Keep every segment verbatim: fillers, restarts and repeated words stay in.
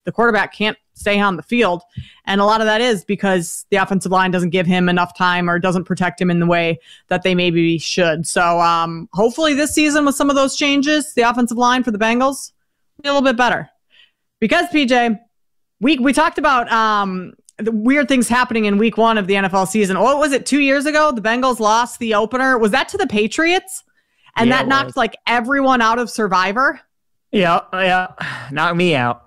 the quarterback can't stay on the field. And a lot of that is because the offensive line doesn't give him enough time or doesn't protect him in the way that they maybe should. So um, hopefully this season with some of those changes, the offensive line for the Bengals will be a little bit better. Because, P J, we, we talked about um, the weird things happening in week one of the N F L season. What was it, two years ago? The Bengals lost the opener. Was that to the Patriots? And yeah, that knocked like everyone out of Survivor? Yeah, yeah. Knocked me out.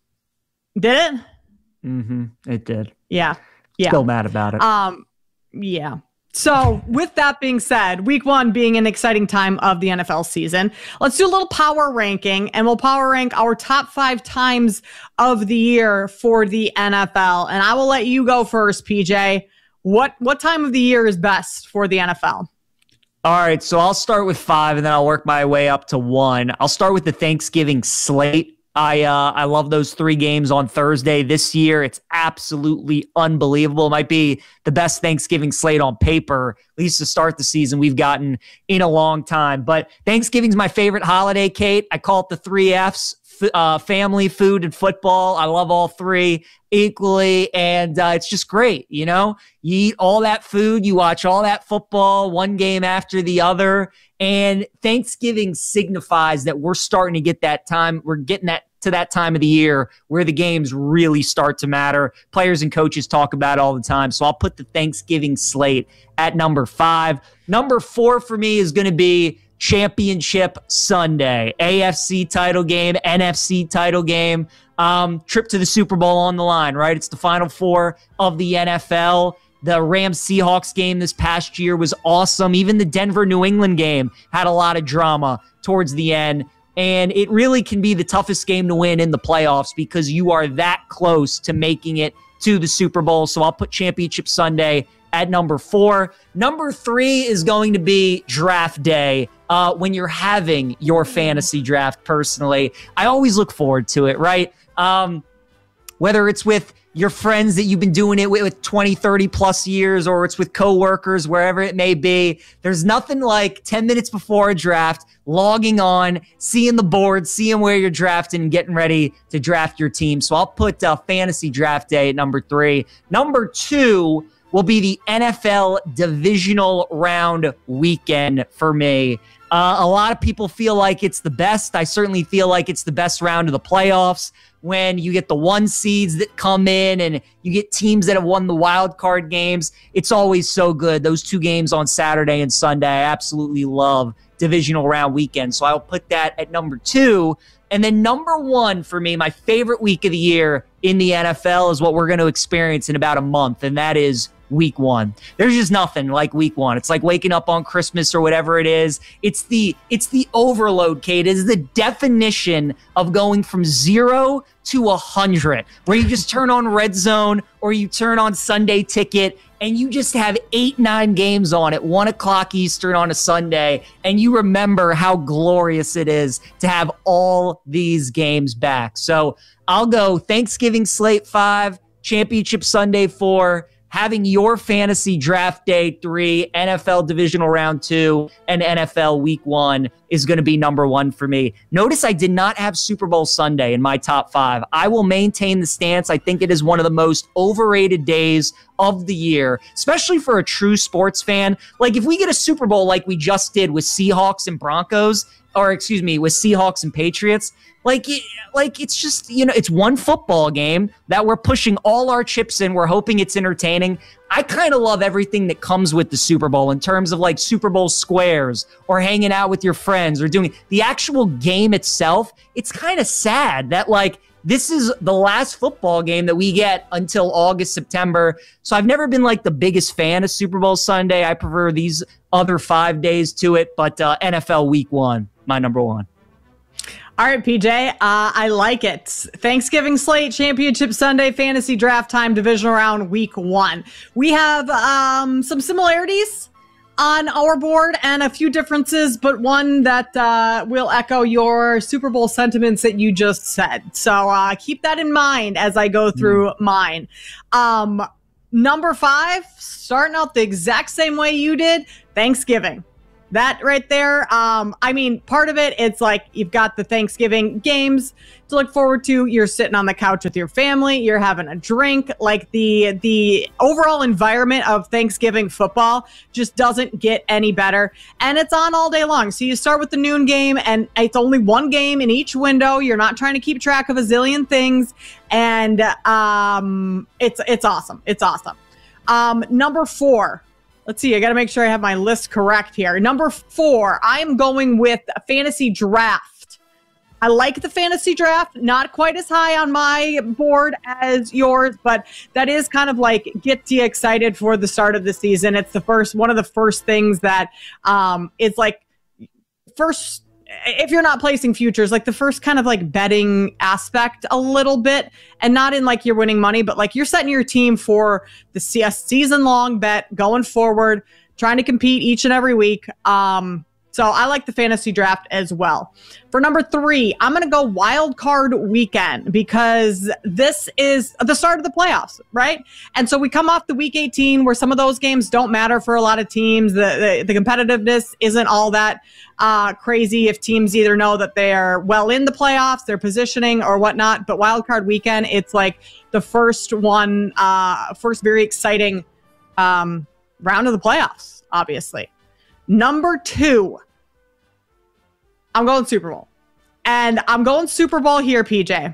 Did it? Mm-hmm. It did. Yeah. Yeah. Still mad about it. Um, yeah. So with that being said, week one being an exciting time of the N F L season, let's do a little power ranking, and we'll power rank our top five times of the year for the N F L. And I will let you go first, P J. What, what time of the year is best for the N F L? All right, so I'll start with five, and then I'll work my way up to one. I'll start with the Thanksgiving slate. I uh, I love those three games on Thursday this year. It's absolutely unbelievable. It might be the best Thanksgiving slate on paper, at least to start the season, we've gotten in a long time. But Thanksgiving's my favorite holiday, Kate. I call it the three Fs. Uh, family, food, and football. I love all three equally, and uh, it's just great. You know, you eat all that food, you watch all that football, one game after the other, and Thanksgiving signifies that we're starting to get that time. We're getting that to that time of the year where the games really start to matter. Players and coaches talk about it all the time. So I'll put the Thanksgiving slate at number five. Number four for me is going to be Championship Sunday, A F C title game, N F C title game, um, trip to the Super Bowl on the line, right? It's the Final Four of the N F L. The Rams-Seahawks game this past year was awesome. Even the Denver-New England game had a lot of drama towards the end. And it really can be the toughest game to win in the playoffs because you are that close to making it to the Super Bowl. So I'll put Championship Sunday at number four. Number three is going to be draft day. Uh, when you're having your fantasy draft, personally, I always look forward to it, right? Um, whether it's with your friends that you've been doing it with, with twenty, thirty plus years, or it's with coworkers, wherever it may be, there's nothing like ten minutes before a draft, logging on, seeing the board, seeing where you're drafting, and getting ready to draft your team. So I'll put uh, fantasy draft day at number three. Number two will be the N F L divisional round weekend for me. Uh, a lot of people feel like it's the best. I certainly feel like it's the best round of the playoffs when you get the one seeds that come in and you get teams that have won the wild card games. It's always so good. Those two games on Saturday and Sunday, I absolutely love divisional round weekend. So I'll put that at number two. And then number one for me, my favorite week of the year in the N F L is what we're going to experience in about a month, and that is week one. There's just nothing like week one. It's like waking up on Christmas or whatever it is. It's the it's the overload, Kate. It is the definition of going from zero to a hundred, where you just turn on Red Zone or you turn on Sunday Ticket and you just have eight, nine games on at one o'clock Eastern on a Sunday, and you remember how glorious it is to have all these games back. So I'll go Thanksgiving slate five, Championship Sunday four, having your fantasy draft day three, N F L divisional round two, and N F L week one is going to be number one for me. Notice I did not have Super Bowl Sunday in my top five. I will maintain the stance. I think it is one of the most overrated days of the year, especially for a true sports fan. Like if we get a Super Bowl like we just did with Seahawks and Broncos, or excuse me, with Seahawks and Patriots, like, it, like it's just, you know, it's one football game that we're pushing all our chips in. We're hoping it's entertaining. I kind of love everything that comes with the Super Bowl in terms of like Super Bowl squares or hanging out with your friends or doing the actual game itself. It's kind of sad that like this is the last football game that we get until August, September. So I've never been like the biggest fan of Super Bowl Sunday. I prefer these other five days to it, but uh, N F L week one, my number one. All right, P J, uh, I like it. Thanksgiving slate, Championship Sunday, fantasy draft time, divisional round, week one. We have um, some similarities on our board and a few differences, but one that uh, will echo your Super Bowl sentiments that you just said. So uh, keep that in mind as I go through mm. mine. Um, number five, starting out the exact same way you did, Thanksgiving. That right there. Um, I mean, part of it, it's like you've got the Thanksgiving games to look forward to. You're sitting on the couch with your family. You're having a drink. Like the the overall environment of Thanksgiving football just doesn't get any better. And it's on all day long. So you start with the noon game, and it's only one game in each window. You're not trying to keep track of a zillion things. And um, it's it's awesome. It's awesome. Um, number four. Let's see. I got to make sure I have my list correct here. Number four, I'm going with a fantasy draft. I like the fantasy draft. Not quite as high on my board as yours, but that is kind of like gets you excited for the start of the season. It's the first, one of the first things that um, it's like first, if you're not placing futures, like the first kind of like betting aspect a little bit, and not in like you're winning money, but like you're setting your team for the season long bet going forward, trying to compete each and every week. Um, so I like the fantasy draft as well. For number three, I'm going to go wild card weekend because this is the start of the playoffs, right? And so we come off the week eighteen where some of those games don't matter for a lot of teams. The, the, the competitiveness isn't all that uh, crazy if teams either know that they're well in the playoffs, they're positioning or whatnot. But wild card weekend, it's like the first one, uh, first very exciting um, round of the playoffs, obviously. Number two, I'm going Super Bowl. And I'm going Super Bowl here, P J.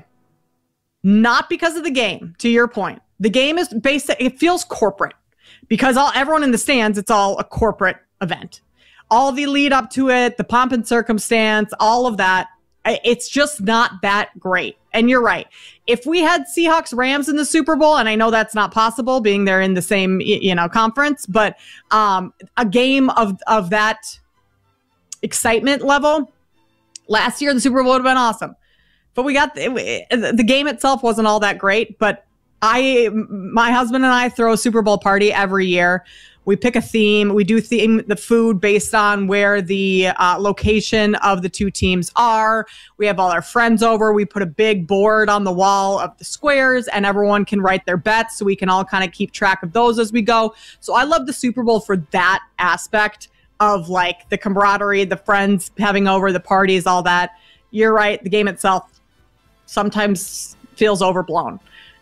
Not because of the game, to your point. The game is based, it feels corporate. Because all everyone in the stands, it's all a corporate event. All the lead up to it, the pomp and circumstance, all of that, it's just not that great. And you're right. If we had Seahawks Rams in the Super Bowl, and I know that's not possible being they're in the same, you know, conference, but um, a game of, of that excitement level last year, the Super Bowl would have been awesome. But we got the, the game itself wasn't all that great, but I, my husband and I throw a Super Bowl party every year. We pick a theme. We do theme the food based on where the uh, location of the two teams are. We have all our friends over. We put a big board on the wall of the squares, and everyone can write their bets so we can all kind of keep track of those as we go. So I love the Super Bowl for that aspect of like the camaraderie, the friends having over, the parties, all that. You're right. The game itself sometimes feels overblown.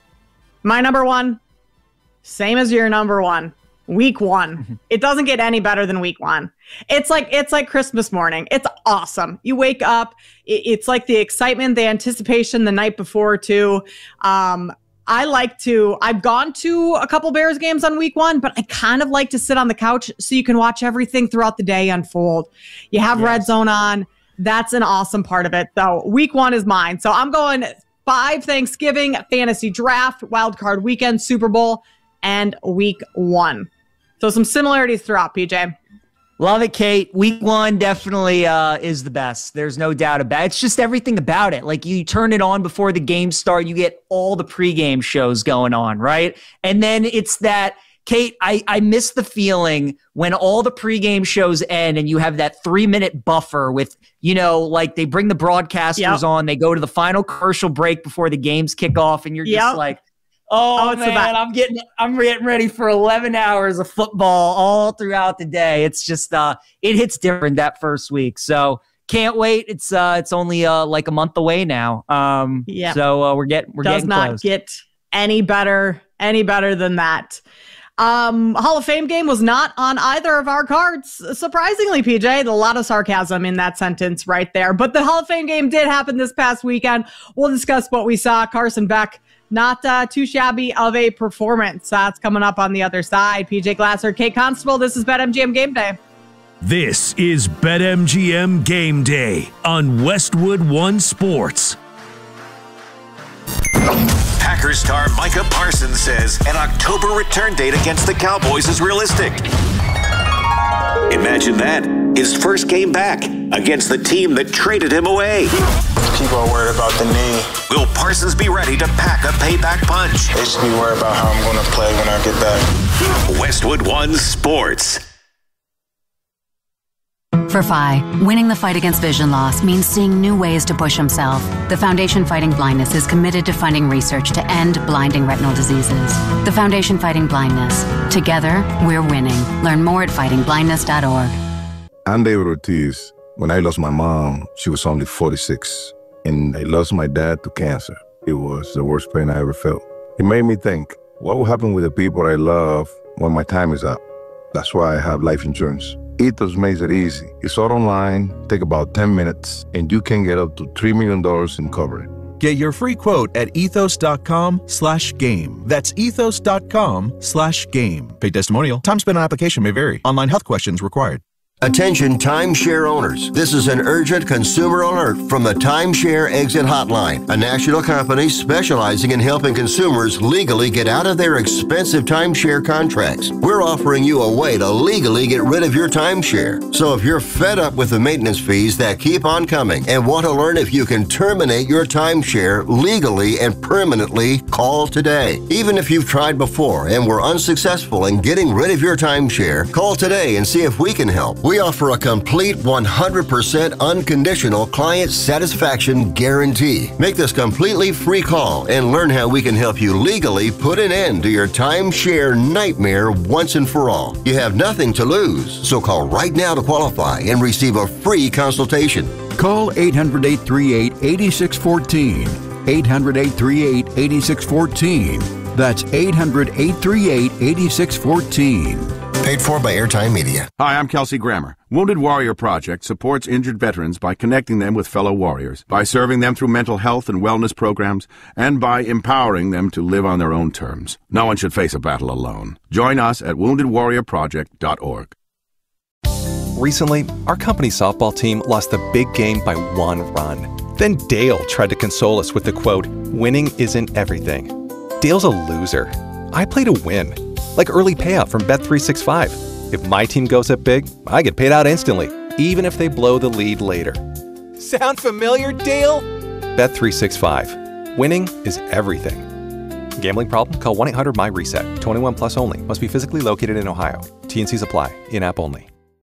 My number one, same as your number one. Week one. It doesn't get any better than week one. It's like it's like Christmas morning. It's awesome. You wake up. It's like the excitement, the anticipation the night before too. Um, I like to, I've gone to a couple Bears games on week one, but I kind of like to sit on the couch so you can watch everything throughout the day unfold. You have yes. Red Zone on. That's an awesome part of it. So week one is mine. So I'm going five Thanksgiving, fantasy draft, wild card weekend, Super Bowl, and week one. So some similarities throughout, P J. Love it, Kate. Week one definitely uh, is the best. There's no doubt about it. It's just everything about it. Like you turn it on before the games start, you get all the pregame shows going on, right? And then it's that, Kate, I, I miss the feeling when all the pregame shows end and you have that three-minute buffer with, you know, like they bring the broadcasters yep. on, they go to the final commercial break before the games kick off, and you're yep. just like, Oh, oh man, I'm getting I'm getting ready for eleven hours of football all throughout the day. It's just uh it hits different that first week. So can't wait. It's uh it's only uh like a month away now. Um yeah. So uh, we're getting we're Does getting not close. get any better, any better than that. Um, Hall of Fame game was not on either of our cards. Surprisingly, P J, a lot of sarcasm in that sentence right there. But the Hall of Fame game did happen this past weekend. We'll discuss what we saw. Carson Beck, not uh, too shabby of a performance. That's uh, coming up on the other side. P J Glasser, Kate Constable, this is BetMGM Game Day. This is BetMGM Game Day on Westwood One Sports. Packers star Micah Parsons says an October return date against the Cowboys is realistic. Imagine that, his first game back against the team that traded him away. People are worried about the knee. Will Parsons be ready to pack a payback punch? They should be worried about how I'm going to play when I get back. Westwood One Sports. For Phi, winning the fight against vision loss means seeing new ways to push himself. The Foundation Fighting Blindness is committed to funding research to end blinding retinal diseases. The Foundation Fighting Blindness. Together, we're winning. Learn more at fighting blindness dot org. I'm David Ortiz. When I lost my mom, she was only forty-six. And I lost my dad to cancer. It was the worst pain I ever felt. It made me think, what will happen with the people I love when my time is up? That's why I have life insurance. Ethos makes it easy. It's all online, take about ten minutes, and you can get up to three million dollars in coverage. Get your free quote at ethos.com slash game. That's ethos.com slash game. Paid testimonial. Time spent on application may vary. Online health questions required. Attention timeshare owners. This is an urgent consumer alert from the Timeshare Exit Hotline, a national company specializing in helping consumers legally get out of their expensive timeshare contracts. We're offering you a way to legally get rid of your timeshare. So if you're fed up with the maintenance fees that keep on coming and want to learn if you can terminate your timeshare legally and permanently, call today. Even if you've tried before and were unsuccessful in getting rid of your timeshare, call today and see if we can help. We offer a complete one hundred percent unconditional client satisfaction guarantee. Make this completely free call and learn how we can help you legally put an end to your timeshare nightmare once and for all. You have nothing to lose, so call right now to qualify and receive a free consultation. Call eight hundred, eight three eight, eight six one four. eight hundred, eight three eight, eight six one four. That's eight hundred, eight three eight, eight six one four. Paid for by Airtime Media. Hi, I'm Kelsey Grammer. Wounded Warrior Project supports injured veterans by connecting them with fellow warriors, by serving them through mental health and wellness programs, and by empowering them to live on their own terms. No one should face a battle alone. Join us at wounded warrior project dot org. Recently, our company softball team lost the big game by one run. Then Dale tried to console us with the quote, "Winning isn't everything." Dale's a loser. I play to win. Like early payout from Bet three sixty-five. If my team goes up big, I get paid out instantly, even if they blow the lead later. Sound familiar, Dale? Bet three sixty-five. Winning is everything. Gambling problem? Call one eight hundred M Y RESET. twenty-one plus only. Must be physically located in Ohio. T and Cs apply. In-app only.